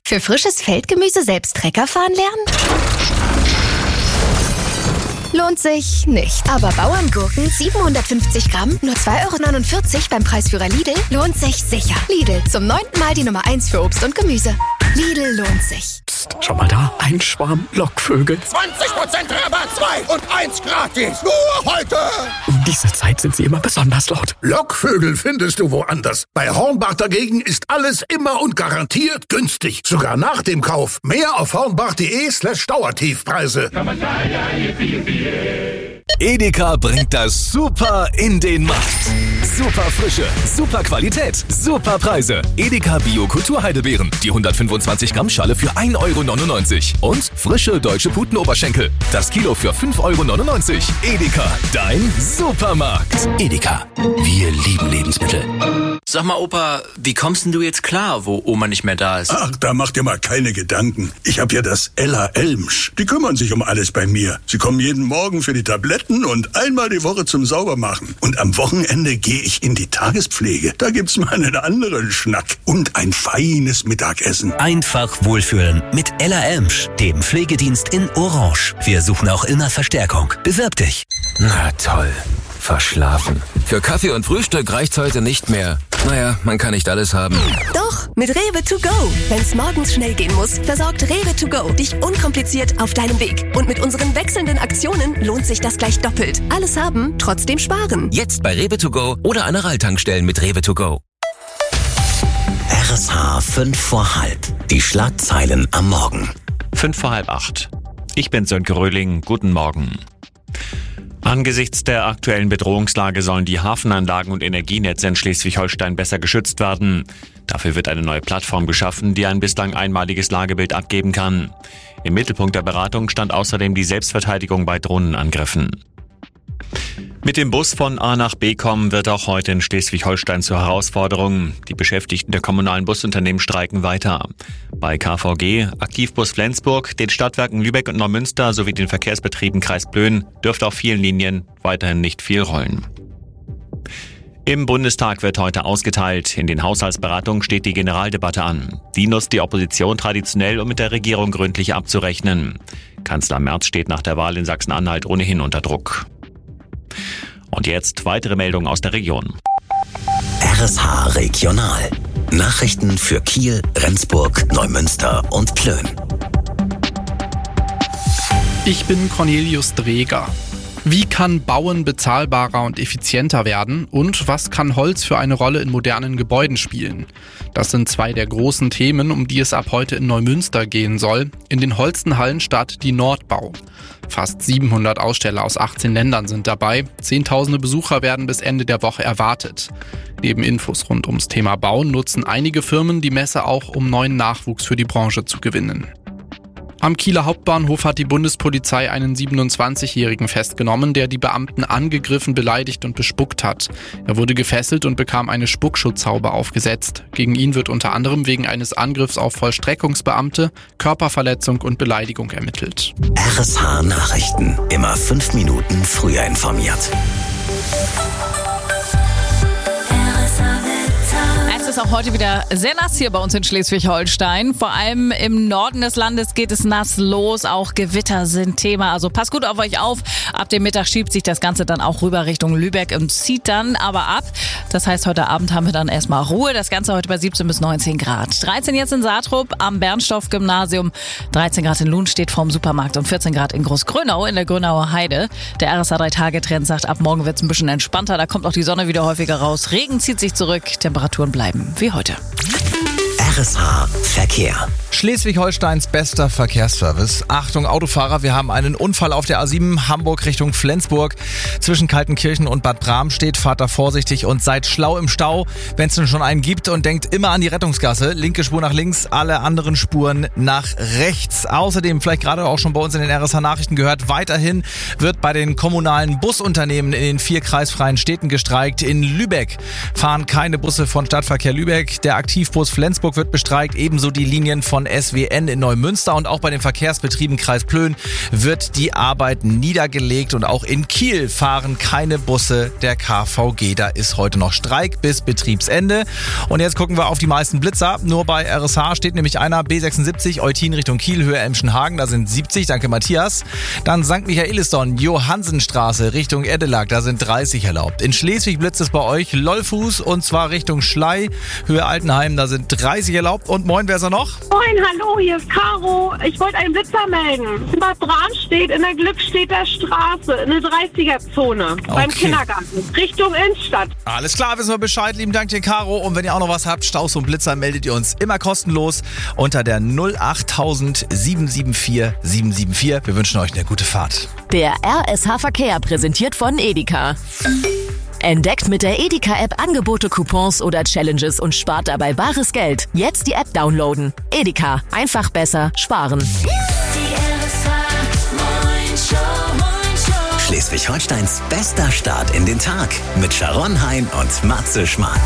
Für frisches Feldgemüse selbst Trecker fahren lernen? Lohnt sich nicht. Aber Bauerngurken 750 Gramm, nur 2,49 € beim Preisführer Lidl, lohnt sich sicher. Lidl, zum 9. Mal die Nummer 1 für Obst und Gemüse. Lidl lohnt sich. Psst, schau mal da, ein Schwarm Lockvögel. 20% Rabatt, 2 und 1 gratis. Nur heute. Um diese Zeit sind sie immer besonders laut. Lockvögel findest du woanders. Bei Hornbach dagegen ist alles immer und garantiert günstig. Sogar nach dem Kauf. Mehr auf hornbach.de/Dauertiefpreise. Edeka bringt das Super in den Markt. Super Frische, super Qualität, super Preise. Edeka Bio Kulturheidelbeeren. Die 125 Gramm Schale für 1,99 € Und frische deutsche Putenoberschenkel. Das Kilo für 5,99 €. Edeka, dein Supermarkt. Edeka, wir lieben Lebensmittel. Sag mal, Opa, wie kommst denn du jetzt klar, wo Oma nicht mehr da ist? Ach, da mach dir mal keine Gedanken. Ich hab ja das Ella Elmsch. Die kümmern sich um alles bei mir. Sie kommen jeden Morgen für die Tabletten und einmal die Woche zum Saubermachen. Und am Wochenende gehe ich in die Tagespflege. Da gibt's mal einen anderen Schnack und ein feines Mittagessen. Einfach wohlfühlen mit Ella Elmsch, dem Pflegedienst in Orange. Wir suchen auch immer Verstärkung. Bewirb dich. Na toll. Verschlafen. Für Kaffee und Frühstück reicht's heute nicht mehr. Naja, man kann nicht alles haben. Doch, mit Rewe to go. Wenn's morgens schnell gehen muss, versorgt Rewe to go dich unkompliziert auf deinem Weg. Und mit unseren wechselnden Aktionen lohnt sich das gleich doppelt. Alles haben, trotzdem sparen. Jetzt bei Rewe to go oder an Aral-Tankstellen mit Rewe to go. RSH 5 vor halb. Die Schlagzeilen am Morgen. 7:55. Ich bin Sönke Röhling. Guten Morgen. Angesichts der aktuellen Bedrohungslage sollen die Hafenanlagen und Energienetze in Schleswig-Holstein besser geschützt werden. Dafür wird eine neue Plattform geschaffen, die ein bislang einmaliges Lagebild abgeben kann. Im Mittelpunkt der Beratung stand außerdem die Selbstverteidigung bei Drohnenangriffen. Mit dem Bus von A nach B kommen wird auch heute in Schleswig-Holstein zur Herausforderung. Die Beschäftigten der kommunalen Busunternehmen streiken weiter. Bei KVG, Aktivbus Flensburg, den Stadtwerken Lübeck und Neumünster sowie den Verkehrsbetrieben Kreis Plön dürfte auf vielen Linien weiterhin nicht viel rollen. Im Bundestag wird heute ausgeteilt. In den Haushaltsberatungen steht die Generaldebatte an. Die nutzt die Opposition traditionell, um mit der Regierung gründlich abzurechnen. Kanzler Merz steht nach der Wahl in Sachsen-Anhalt ohnehin unter Druck. Und jetzt weitere Meldungen aus der Region. RSH Regional. Nachrichten für Kiel, Rendsburg, Neumünster und Plön. Ich bin Cornelius Dreger. Wie kann Bauen bezahlbarer und effizienter werden und was kann Holz für eine Rolle in modernen Gebäuden spielen? Das sind zwei der großen Themen, um die es ab heute in Neumünster gehen soll. In den Holstenhallen statt die Nordbau. Fast 700 Aussteller aus 18 Ländern sind dabei. Zehntausende Besucher werden bis Ende der Woche erwartet. Neben Infos rund ums Thema Bauen nutzen einige Firmen die Messe auch, um neuen Nachwuchs für die Branche zu gewinnen. Am Kieler Hauptbahnhof hat die Bundespolizei einen 27-Jährigen festgenommen, der die Beamten angegriffen, beleidigt und bespuckt hat. Er wurde gefesselt und bekam eine Spuckschutzhaube aufgesetzt. Gegen ihn wird unter anderem wegen eines Angriffs auf Vollstreckungsbeamte, Körperverletzung und Beleidigung ermittelt. RSH Nachrichten. Immer 5 Minuten früher informiert. Es ist auch heute wieder sehr nass hier bei uns in Schleswig-Holstein. Vor allem im Norden des Landes geht es nass los. Auch Gewitter sind Thema. Also passt gut auf euch auf. Ab dem Mittag schiebt sich das Ganze dann auch rüber Richtung Lübeck und zieht dann aber ab. Das heißt, heute Abend haben wir dann erstmal Ruhe. Das Ganze heute bei 17 bis 19 Grad. 13 jetzt in Saatrup am Bernstoff-Gymnasium. 13 Grad in Lund steht vorm Supermarkt und 14 Grad in Großgrönau in der Grönauer Heide. Der RSA 3-Tage-Trend sagt, ab morgen wird es ein bisschen entspannter. Da kommt auch die Sonne wieder häufiger raus. Regen zieht sich zurück. Temperaturen bleiben wie heute. RSH Verkehr. Schleswig-Holsteins bester Verkehrsservice. Achtung Autofahrer, wir haben einen Unfall auf der A7 Hamburg Richtung Flensburg. Zwischen Kaltenkirchen und Bad Bramstedt. Fahrt da vorsichtig und seid schlau im Stau, wenn es denn schon einen gibt. Und denkt immer an die Rettungsgasse. Linke Spur nach links, alle anderen Spuren nach rechts. Außerdem, vielleicht gerade auch schon bei uns in den RSH-Nachrichten gehört, weiterhin wird bei den kommunalen Busunternehmen in den 4 kreisfreien Städten gestreikt. In Lübeck fahren keine Busse von Stadtverkehr Lübeck. Der Aktivbus Flensburg wird wird bestreikt, ebenso die Linien von SWN in Neumünster und auch bei den Verkehrsbetrieben Kreis Plön wird die Arbeit niedergelegt und auch in Kiel fahren keine Busse der KVG. Da ist heute noch Streik bis Betriebsende. Und jetzt gucken wir auf die meisten Blitzer. Nur bei RSH steht nämlich einer B76 Eutin Richtung Kiel, Höhe Emschenhagen, da sind 70, danke Matthias. Dann St. Michaelisdonn, Johannsenstraße Richtung Eddelag, da sind 30 erlaubt. In Schleswig blitzt es bei euch Lollfuß und zwar Richtung Schlei, Höhe Altenheim, da sind 30 erlaubt. Und moin, wer ist er noch? Moin, hallo, hier ist Caro. Ich wollte einen Blitzer melden. In Bad Bramstedt in der Glückstädter Straße, in der 30er-Zone, beim Kindergarten, Richtung Innenstadt. Alles klar, wissen wir Bescheid. Lieben Dank dir, Caro. Und wenn ihr auch noch was habt, Staus und Blitzer, meldet ihr uns immer kostenlos unter der 08000 774 774. Wir wünschen euch eine gute Fahrt. Der RSH Verkehr präsentiert von Edeka. Entdeckt mit der Edeka-App Angebote, Coupons oder Challenges und spart dabei bares Geld. Jetzt die App downloaden. Edeka. Einfach besser sparen. Schleswig-Holsteins bester Start in den Tag mit Sharon Hein und Matze Schmark.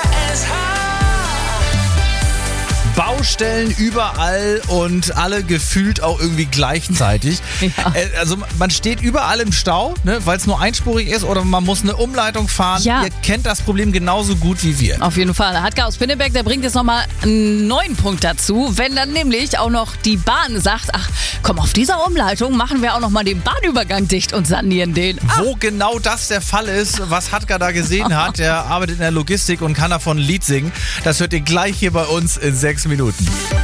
Baustellen überall und alle gefühlt auch irgendwie gleichzeitig. Ja. Also man steht überall im Stau, ne, weil es nur einspurig ist oder man muss eine Umleitung fahren. Ja. Ihr kennt das Problem genauso gut wie wir. Auf jeden Fall. Hartger aus Pinneberg, der bringt jetzt nochmal einen neuen Punkt dazu. Wenn dann nämlich auch noch die Bahn sagt, ach komm, auf dieser Umleitung machen wir auch nochmal den Bahnübergang dicht und sanieren den. Wo genau das der Fall ist, was Hartger da gesehen hat, der arbeitet in der Logistik und kann davon ein Lied singen. Das hört ihr gleich hier bei uns in 6 Minuten.